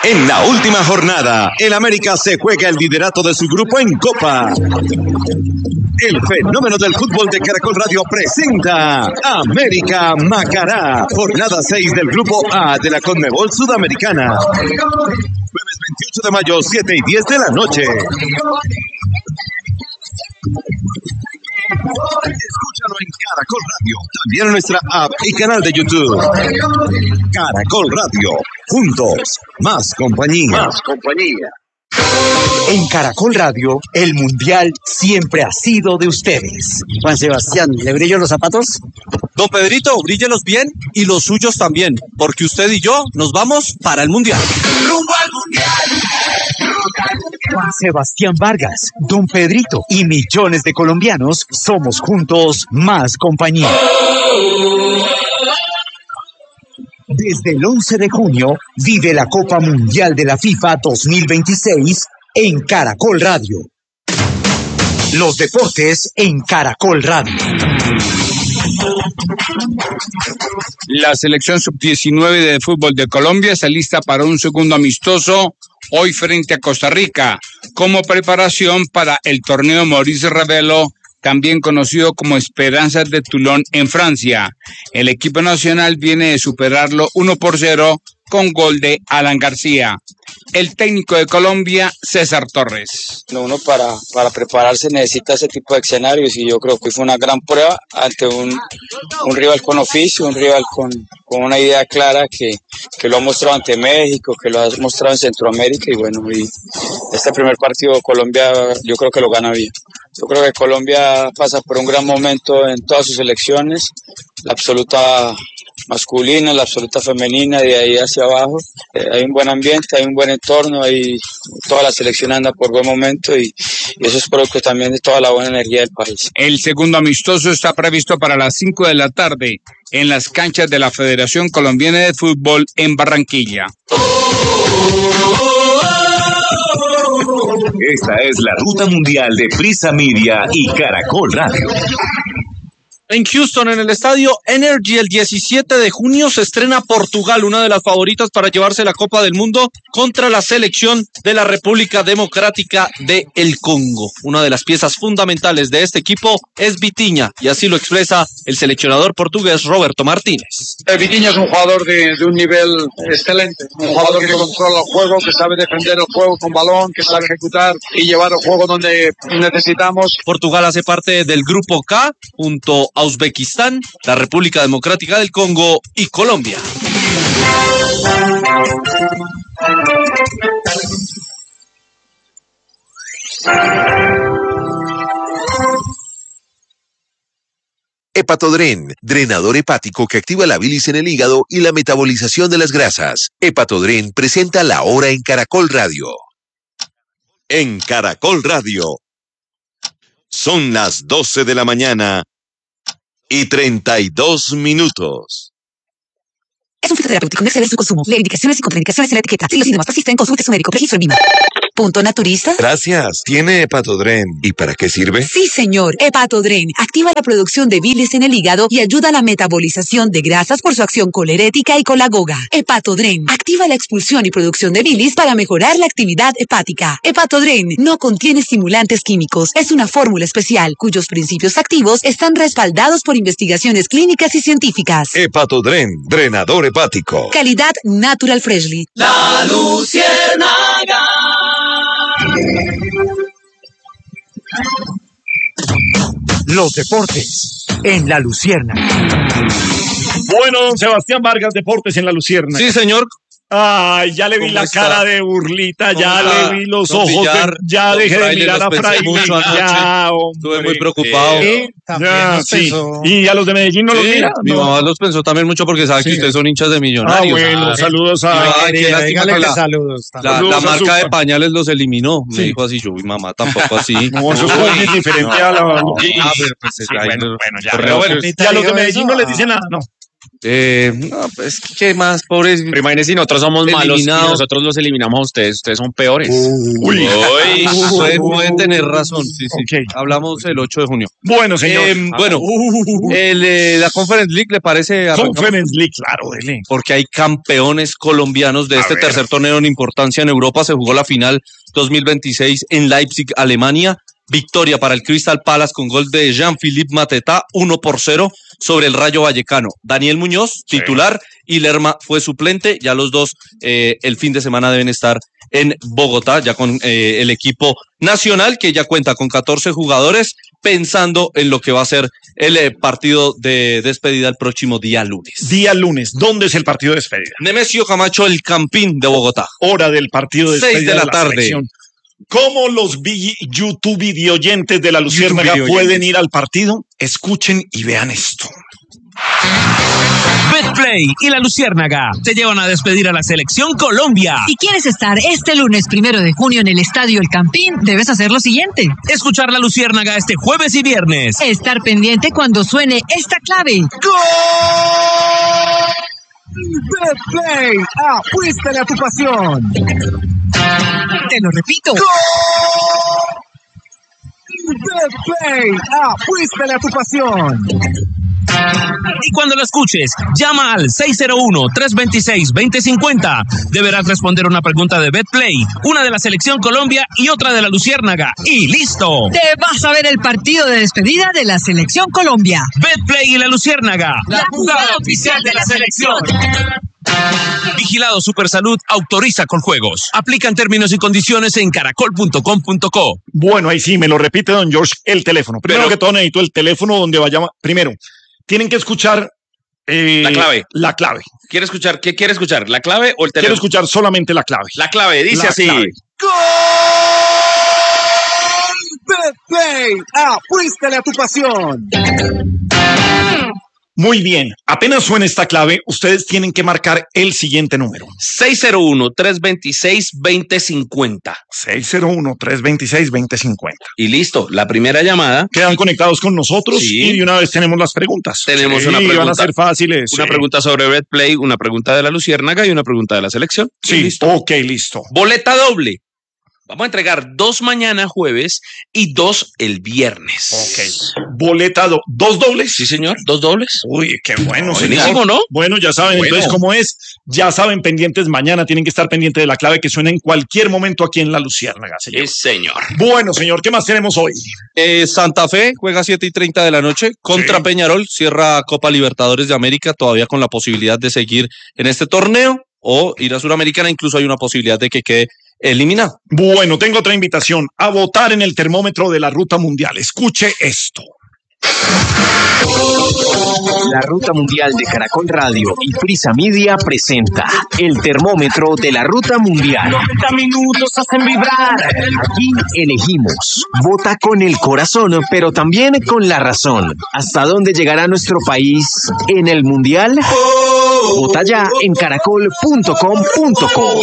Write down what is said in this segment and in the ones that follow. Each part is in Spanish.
En la última jornada, el América se juega el liderato de su grupo en Copa. El fenómeno del fútbol de Caracol Radio presenta América Macará, jornada 6 del grupo A de la Conmebol Sudamericana. Jueves 28 de mayo, 7 y 10 de la noche. Escúchalo en Caracol Radio, también en nuestra app y canal de YouTube. Caracol Radio, juntos, más compañía. Más compañía. En Caracol Radio, el Mundial siempre ha sido de ustedes. Juan Sebastián, ¿le brillo los zapatos? Don Pedrito, bríllelos bien y los suyos también, porque usted y yo nos vamos para el Mundial. ¡Rumbo al Mundial! Juan Sebastián Vargas, Don Pedrito y millones de colombianos somos juntos más compañía. Desde el 11 de junio, vive la Copa Mundial de la FIFA 2026 en Caracol Radio. Los deportes en Caracol Radio. La selección sub-19 de fútbol de Colombia está lista para un segundo amistoso hoy frente a Costa Rica, como preparación para el torneo Maurice Revello, también conocido como Esperanzas de Toulon en Francia. El equipo nacional viene de superarlo 1-0 con gol de Alan García. El técnico de Colombia, César Torres. Uno para prepararse necesita ese tipo de escenarios y yo creo que fue una gran prueba ante un rival con oficio, un rival con una idea clara que lo ha mostrado ante México, que lo ha mostrado en Centroamérica y bueno, y este primer partido Colombia yo creo que lo gana bien. Yo creo que Colombia pasa por un gran momento en todas sus elecciones, la absoluta masculina, la absoluta femenina, de ahí hacia abajo. Hay un buen ambiente, hay un buen entorno, y toda la selección anda por buen momento y eso es producto también de toda la buena energía del país. El segundo amistoso está previsto para las 5 de la tarde en las canchas de la Federación Colombiana de Fútbol en Barranquilla. Esta es la ruta mundial de Prisa Media y Caracol Radio. En Houston, en el estadio Energy, el 17 de junio se estrena Portugal, una de las favoritas para llevarse la Copa del Mundo contra la selección de la República Democrática de el Congo. Una de las piezas fundamentales de este equipo es Vitinha, y así lo expresa el seleccionador portugués Roberto Martínez. Vitinha es un jugador de un nivel excelente, un jugador que controla el juego, que sabe defender el juego con balón, que sabe ejecutar y llevar el juego donde necesitamos. Portugal hace parte del Grupo K, junto a Uzbekistán, la República Democrática del Congo y Colombia. Hepatodren, drenador hepático que activa la bilis en el hígado y la metabolización de las grasas. Hepatodren presenta La Hora en Caracol Radio. En Caracol Radio. Son las 12 de la mañana y 32 minutos. Es un fitoterapéutico, no excede en su consumo. Lee indicaciones y contraindicaciones en la etiqueta. Si los síntomas persisten, consulte a su médico. Registro en Lima. ¿Punto naturista? Gracias. ¿Tiene Hepatodren? ¿Y para qué sirve? Sí, señor. Hepatodren activa la producción de bilis en el hígado y ayuda a la metabolización de grasas por su acción colerética y colagoga. Hepatodren activa la expulsión y producción de bilis para mejorar la actividad hepática. Hepatodren no contiene estimulantes químicos. Es una fórmula especial cuyos principios activos están respaldados por investigaciones clínicas y científicas. Hepatodren, drenador hepático. Calidad Natural Freshly. La Luciérnaga. Los deportes en La Luciérnaga. Bueno, don Sebastián Vargas, deportes en La Luciérnaga. Sí, señor. Ay, ya le vi la cara de burlita, ya le vi los ojos, ya dejé de mirar a Fraile. Ya, estuve muy preocupado. Ya, sí. ¿Y a los de Medellín no los mira? Mi mamá los pensó también mucho porque sabe que ustedes son hinchas de Millonarios. Bueno, saludos a... Saludos. La marca de pañales los eliminó. Me dijo así, yo, mi mamá tampoco así. No, eso es muy diferente a la... Bueno, ya. Y a los de Medellín no les dice nada, no. No, pues, ¿qué más, pobres? Pero imagínense si nosotros somos malos y nosotros los eliminamos a ustedes son peores. Pueden tener razón. Sí. Okay. Hablamos el 8 de junio. Bueno, señor. La Conference League, ¿le parece? Conference League, claro, dele. Porque hay campeones colombianos de este tercer torneo en importancia en Europa. Se jugó la final 2026 en Leipzig, Alemania. Victoria para el Crystal Palace con gol de Jean-Philippe Mateta, 1-0 sobre el Rayo Vallecano. Daniel Muñoz, titular, y Lerma fue suplente. Ya los dos el fin de semana deben estar en Bogotá, ya con el equipo nacional, que ya cuenta con 14 jugadores, pensando en lo que va a ser el partido de despedida el próximo día lunes. Día lunes, ¿dónde es el partido de despedida? Nemesio Camacho, el Campín de Bogotá. Hora del partido de despedida 6 de la tarde. Selección. ¿Cómo los YouTube videoyentes de la Luciérnaga pueden ir al partido? Escuchen y vean esto. Betplay y la Luciérnaga te llevan a despedir a la Selección Colombia. Si quieres estar este lunes 1 de junio en el Estadio El Campín, debes hacer lo siguiente: escuchar la Luciérnaga este jueves y viernes. Estar pendiente cuando suene esta clave. ¡Gol! Betplay, apuéstale a tu pasión. Te lo repito. ¡Gol! Betplay, apuéstale a tu pasión. Y cuando lo escuches, llama al 601-326-2050. Deberás responder una pregunta de Betplay, una de la Selección Colombia y otra de la Luciérnaga. ¡Y listo! Te vas a ver el partido de despedida de la Selección Colombia. Betplay y la Luciérnaga, la jugada oficial de la selección. Vigilado Supersalud, autoriza con juegos. Aplican términos y condiciones en caracol.com.co. Bueno, ahí sí, me lo repite don George, el teléfono. Primero que todo necesito el teléfono donde vaya. Primero, tienen que escuchar la clave. La clave. ¿Qué quiere escuchar? ¿La clave o el teléfono? Quiero escuchar solamente la clave. La clave, dice así. ¡Gol! Betplay, apuéstale a tu pasión. Muy bien, apenas suena esta clave, ustedes tienen que marcar el siguiente número. 601-326-2050. 601-326-2050. Y listo, la primera llamada. Quedan conectados con nosotros y de una vez tenemos las preguntas. Tenemos una pregunta. Van a ser fáciles. Una pregunta sobre Betplay, una pregunta de la Luciérnaga y una pregunta de la selección. Sí, listo. Ok, listo. Boleta doble. Vamos a entregar 2 mañana jueves y 2 el viernes. Ok. Boleta, 2 dobles. Sí, señor, 2 dobles. Uy, qué bueno. Buenísimo, ¿no? Bueno, ya saben entonces cómo es. Ya saben, pendientes mañana. Tienen que estar pendientes de la clave que suena en cualquier momento aquí en la Luciérnaga, señor. Sí, señor. Bueno, señor, ¿qué más tenemos hoy? Santa Fe juega 7:30 de la noche contra Peñarol. Cierra Copa Libertadores de América, todavía con la posibilidad de seguir en este torneo o ir a Suramericana. Incluso hay una posibilidad de que quede eliminado. Bueno, tengo otra invitación a votar en el termómetro de la Ruta Mundial. Escuche esto. La Ruta Mundial de Caracol Radio y Prisa Media presenta el termómetro de la Ruta Mundial. 90 minutos hacen vibrar. Aquí elegimos. Vota con el corazón, pero también con la razón. ¿Hasta dónde llegará nuestro país en el Mundial? Vota ya en caracol.com.co.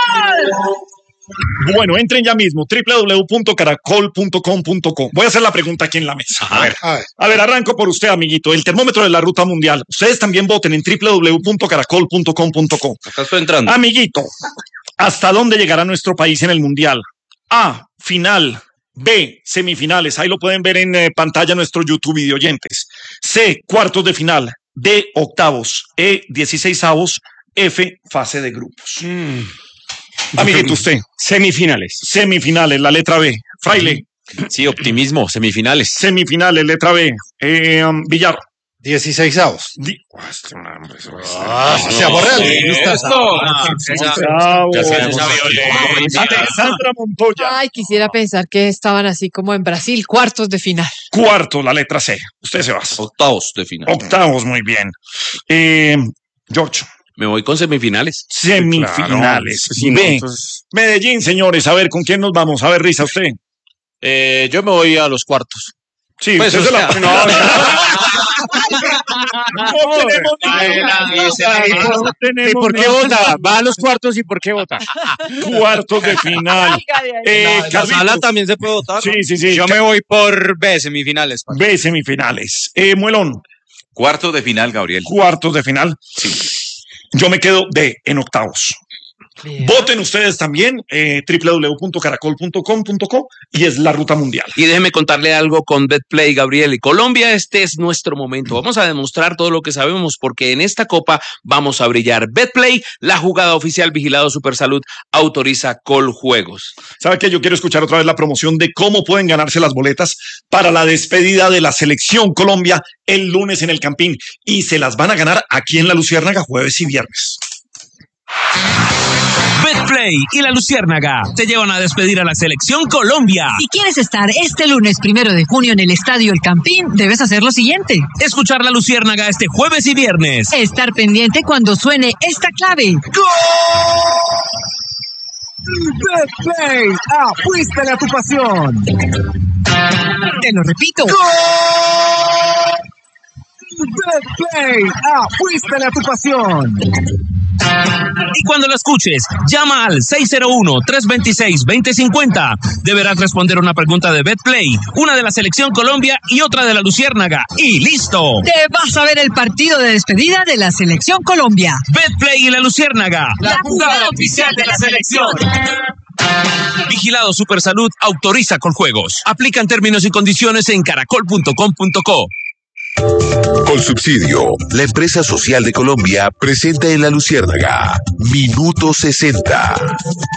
Bueno, entren ya mismo, www.caracol.com.co. Voy a hacer la pregunta aquí en la mesa. A ver, arranco por usted, amiguito. El termómetro de la Ruta Mundial. Ustedes también voten en www.caracol.com.co. Acá estoy entrando. Amiguito, ¿hasta dónde llegará nuestro país en el Mundial? A, final. B, semifinales. Ahí lo pueden ver en pantalla nuestros YouTube videoyentes. C, cuartos de final. D, octavos. E, 16avos. F, fase de grupos. Amiguito, usted. Semifinales. Semifinales, la letra B. Fraile. Sí, optimismo, semifinales. Semifinales, letra B. Villar. 16avos. Alexandra Montoya. Ay, quisiera pensar que estaban así como en Brasil, cuartos de final. Cuarto, la letra C. Usted se va. Octavos de final. Octavos, muy bien. George. Me voy con semifinales. Semifinales. Claro, sí, B. entonces... Medellín, señores. A ver, ¿con quién nos vamos? A ver, Risa, usted. Yo me voy a los cuartos. Sí, pues usted se la... ¿Y por qué vota? Va a los cuartos y por qué vota. Cuartos de final. La sala también se puede votar. Sí, sí, sí. Yo me voy por B, semifinales. B, semifinales. Muelón. Cuartos de final, Gabriel. Cuartos de final. Sí. Yo me quedo en octavos. Voten ustedes también, www.caracol.com.co, y es la ruta mundial. Y déjeme contarle algo con BetPlay, Gabriel. Y Colombia, este es nuestro momento. Vamos a demostrar todo lo que sabemos porque en esta copa vamos a brillar. BetPlay, la jugada oficial, vigilado Supersalud, autoriza Coljuegos. ¿Sabe qué? Yo quiero escuchar otra vez la promoción de cómo pueden ganarse las boletas para la despedida de la Selección Colombia el lunes en el Campín. Y se las van a ganar aquí en La Luciérnaga jueves y viernes. BetPlay y la Luciérnaga te llevan a despedir a la Selección Colombia. Si quieres estar este lunes 1 de junio en el Estadio El Campín, debes hacer lo siguiente. Escuchar la Luciérnaga este jueves y viernes. Estar pendiente cuando suene esta clave. BetPlay, apuéstale a tu pasión. Te lo repito. BetPlay, apuéstale a tu pasión. Y cuando lo escuches, llama al 601-326-2050. Deberás responder una pregunta de BetPlay, una de la Selección Colombia y otra de la Luciérnaga. ¡Y listo! Te vas a ver el partido de despedida de la Selección Colombia. BetPlay y la Luciérnaga, la jugada oficial de la selección. Vigilado Supersalud, autoriza Coljuegos. Aplican términos y condiciones en caracol.com.co. Colsubsidio, la empresa social de Colombia, presenta en La Luciérnaga Minuto 60.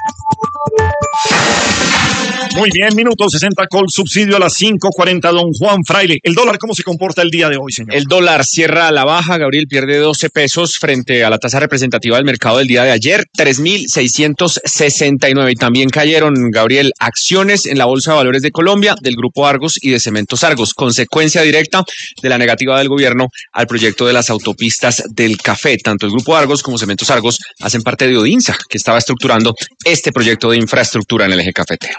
Muy bien, minuto 60 Colsubsidio a las 5:40. Don Juan Fraile, ¿el dólar cómo se comporta el día de hoy, señor? El dólar cierra a la baja, Gabriel, pierde 12 pesos frente a la tasa representativa del mercado del día de ayer, 3.669. Y también cayeron, Gabriel, acciones en la Bolsa de Valores de Colombia, del Grupo Argos y de Cementos Argos, consecuencia directa de la negativa del gobierno al proyecto de las autopistas del café. Tanto el Grupo Argos como Cementos Argos hacen parte de Odinsa, que estaba estructurando este proyecto de infraestructura en el eje cafetero.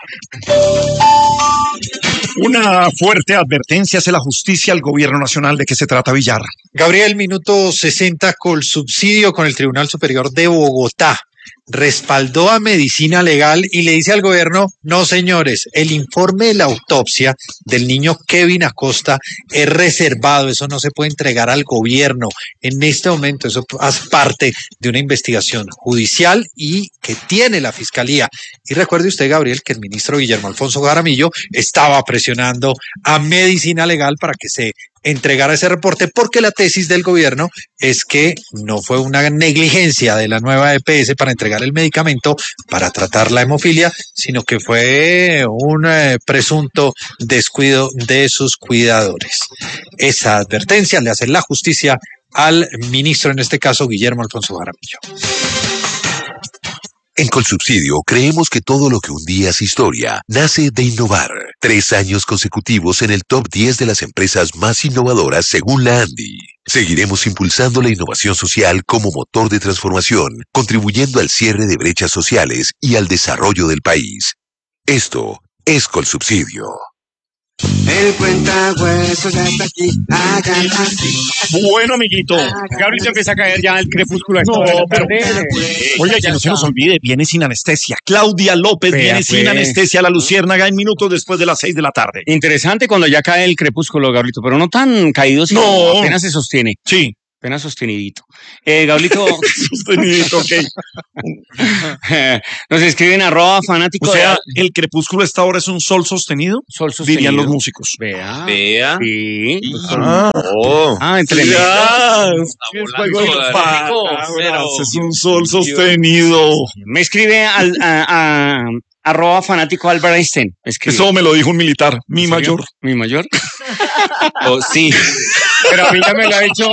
Una fuerte advertencia hace la justicia al gobierno nacional. ¿De qué se trata, Villar? Gabriel, minuto 60 Colsubsidio con el Tribunal Superior de Bogotá. Respaldó a Medicina Legal y le dice al gobierno, no señores, el informe de la autopsia del niño Kevin Acosta es reservado, eso no se puede entregar al gobierno. En este momento eso hace parte de una investigación judicial y que tiene la Fiscalía. Y recuerde usted, Gabriel, que el ministro Guillermo Alfonso Jaramillo estaba presionando a Medicina Legal para que se entregara ese reporte, porque la tesis del gobierno es que no fue una negligencia de la nueva EPS para entregar el medicamento para tratar la hemofilia, sino que fue un presunto descuido de sus cuidadores. Esa advertencia le hace la justicia al ministro, en este caso Guillermo Alfonso Jaramillo. En Colsubsidio creemos que todo lo que un día es historia nace de innovar. 3 años consecutivos en el top 10 de las empresas más innovadoras según la ANDI. Seguiremos impulsando la innovación social como motor de transformación, contribuyendo al cierre de brechas sociales y al desarrollo del país. Esto es Colsubsidio. El cuentahuesos ya está aquí, hagan así. Bueno, amiguito. Gabriel, empieza a caer ya el crepúsculo. No, pero oiga, que no se nos olvide, viene sin anestesia. Claudia López viene sin anestesia a La Luciérnaga en minutos después de las 6 de la tarde. Interesante cuando ya cae el crepúsculo, Gabrielito, pero no tan caído, sino apenas se sostiene. Sí. Apenas sostenidito. Gabrielito. Sostenidito, ok. Nos escriben @fanático. O sea, ¿el crepúsculo a esta hora es un sol sostenido? Sol sostenido. Dirían los músicos. Vea. Sí. Tremendo. Es un sol sostenido. Me escribe a @fanático Albert Einstein. Eso me lo dijo un militar, mi mayor. ¿Mi mayor? Sí. Pero a mí ya me lo ha hecho.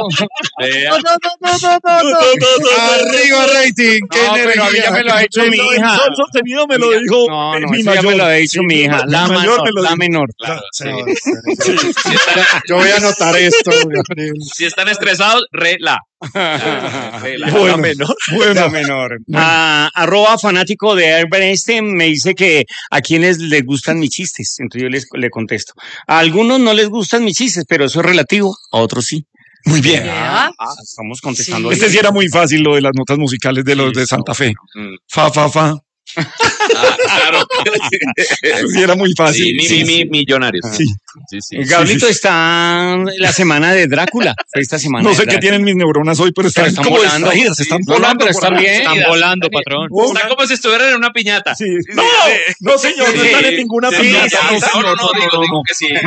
Arriba rating. No, pero a mí ya me lo ha hecho mi hija. El sol sostenido me lo dijo mi mayor. Ya me lo ha dicho mi hija. La menor. Claro, sí. Yo voy a anotar esto, Gabriel. Si están estresados, la menor. @fanático de Albert Einstein me dice que a quienes les gustan mis chistes. Entonces yo le contesto. A algunos no les gustan mis chistes, pero eso es relativo. A otros sí. Muy bien. Estamos contestando. Sí era muy fácil lo de las notas musicales de los de Santa Fe. Fa, fa, fa. Claro. Sí, era muy fácil. Millonarios. Sí. Gablito está en la semana de Drácula. Esta semana. No sé qué tienen mis neuronas hoy, pero están como volando. distraídas, están No, volando. pero están bien. Están volando, patrón. Está como si estuvieran en una piñata. Sí. No, señor, no están en ninguna piñata. Digo que sí.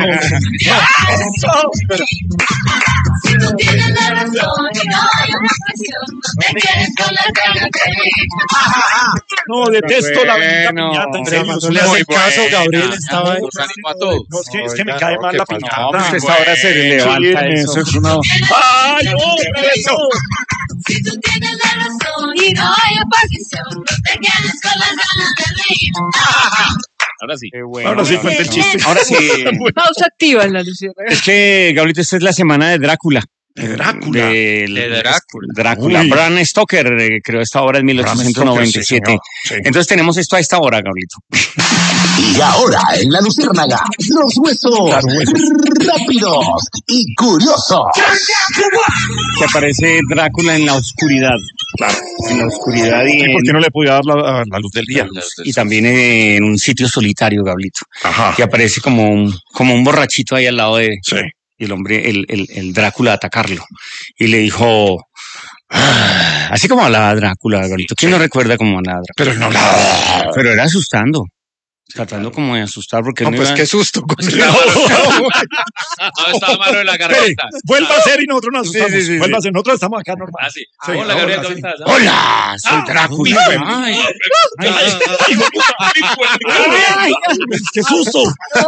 Si tú tienes la razón y no hay una presión, no te quedes con la cara No, detesto la piñata, en serio. No le hace caso, Gabriel estaba ahí. No, es que me cae mal la piñata. No, pues esta hora se levanta eso. Es una... ¡Ay, no! Eso. Si tú tienes la razón y no hay oposición, no te quedes con las ganas de reír. Ahora sí. Ahora sí cuenta el chiste. Ahora sí. Pausa activa en la Luciana. Es que, Gablito, esta es la semana de Drácula. De Drácula. Drácula. Uy. Bram Stoker creó esta obra en 1897. Sí. Entonces tenemos esto a esta hora, Gablito. Y ahora en la Luciérnaga, los huesos rápidos y curiosos. Que aparece Drácula en la oscuridad. Claro. En la oscuridad y, ¿Por qué no le podía dar la luz del día? y también en un sitio solitario, Gablito. Ajá. Que aparece como un borrachito ahí al lado de... Sí. Y el hombre, el Drácula, a atacarlo. Y le dijo... así como hablaba Drácula, Gablito. ¿Quién no recuerda cómo hablaba Drácula? Pero no la... Pero era asustando. Tratando como de asustar porque No, no pues iba... qué susto. Estaba malo en la garganta. Vuelva a ser y nosotros nos asustamos. Sí. Vuelva a ser, nosotros estamos acá normal. Sí. Sí, Hola, Gabriel, ¿cómo sí. estás? ¡Hola! Soy Drácula. Ay, ¡Qué susto!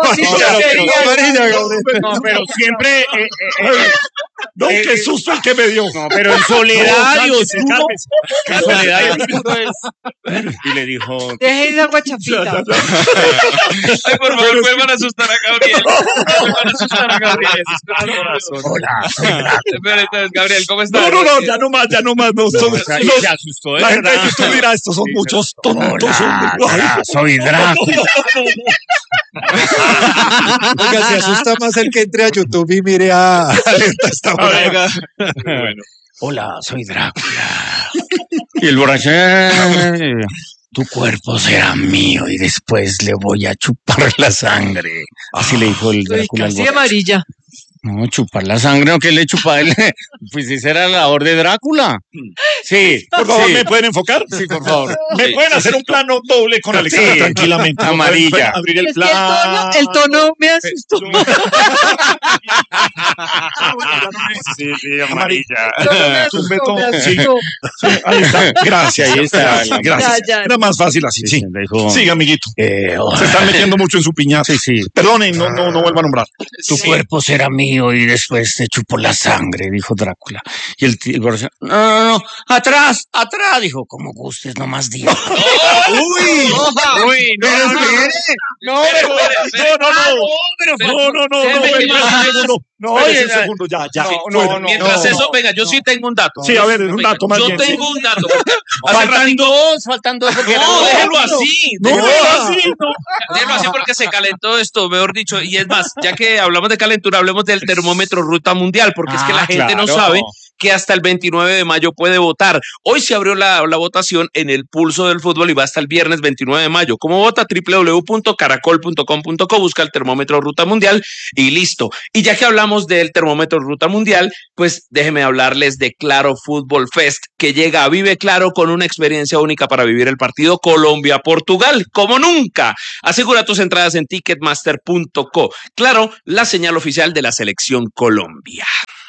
No, pero siempre... No, qué susto el que me dio. No, pero en soledad y Cálmese, oscuro. cálmese. En soledad y oscuro es... Y le dijo... Deje esa guachapita. Ay, por favor, vuelvan a asustar a Gabriel. Vuelvan a asustar a Gabriel. Hola, soy Pero entonces, Gabriel, ¿cómo estás? No, ya no más. No, son, se asustó, la gente de YouTube dirá, estos son muchos tontos. Hola, soy Drácula. Oiga, se asusta más el que entre a YouTube y mire a esta hora. Bueno. Hola, soy Drácula. Y el borracho... Tu cuerpo será mío y después le voy a chupar la sangre. Así le dijo el Drácula al Casi borracho. amarilla. No, chupar la sangre, ¿o qué le chupa él? Pues esa era la labor de Drácula. Sí. Por favor, sí. ¿me pueden enfocar? Sí, por favor. ¿Me pueden hacer un plano doble con Alexandra Sí. tranquilamente? Amarilla. ¿Pueden abrir el Es que plano. el tono me asustó. Sí, amarilla. Un beto. Me Sí. asustó. Ahí está. Gracias. Ahí está. Gracias. Ya. Era más fácil así, sí. Le dijo, Siga, amiguito. hola. Se están metiendo mucho en su piñata. Sí. Perdonen, no vuelva a nombrar. Tu cuerpo será mío y después te chupo la sangre, dijo Drácula. Y el borracho, no, atrás, dijo, como gustes, no más digas. ¡Uy! No, Oye, un segundo, ya. Mientras eso, venga, yo sí tengo un dato. Sí, a ver, un dato más Yo bien. tengo un dato. Faltan dos. Porque No, déjelo así. Déjelo No. así porque se calentó esto, mejor dicho. Y es más, ya que hablamos de calentura, hablemos del termómetro ruta mundial, porque es que la gente no sabe que hasta el 29 de mayo puede votar. Hoy se abrió la votación en el Pulso del Fútbol y va hasta el viernes 29 de mayo. ¿Cómo vota? www.caracol.com.co, busca el termómetro ruta mundial y listo. Y ya que hablamos del termómetro ruta mundial, pues déjenme hablarles de Claro Fútbol Fest, que llega a Vive Claro con una experiencia única para vivir el partido Colombia-Portugal, como nunca. Asegura tus entradas en ticketmaster.co. Claro, la señal oficial de la selección Colombia.